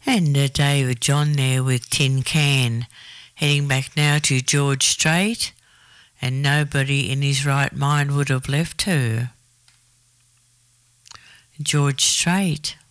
And David John there with Tin Can. Heading back now to George Strait, and nobody in his right mind would have left her. George Strait.